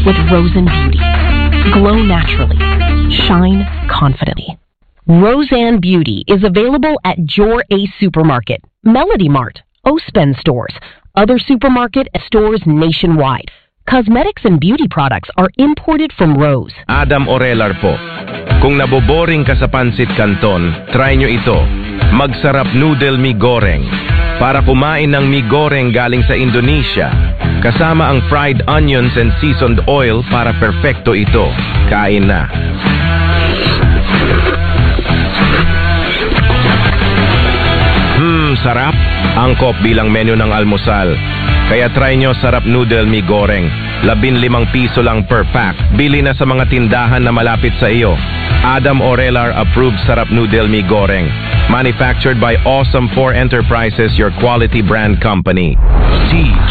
with Roseanne Beauty. Glow naturally. Shine confidently. Roseanne Beauty is available at Jor A Supermarket, Melody Mart, Ospen stores, other supermarket stores nationwide. Cosmetics and beauty products are imported from Rose. Adam Orelar po. Kung naboboring ka sa Pansit Canton, try nyo ito. Magsarap noodle mi goreng. Para kumain ng mi goreng galing sa Indonesia, kasama ang fried onions and seasoned oil para perfecto ito. Kain na. Sarap. Angkop bilang menu ng almusal. Kaya try nyo sarap noodle mi goreng. 15 piso lang per pack. Bili na sa mga tindahan na malapit sa iyo. Adam Orelar approved sarap noodle mi goreng. Manufactured by Awesome 4 Enterprises, your quality brand company.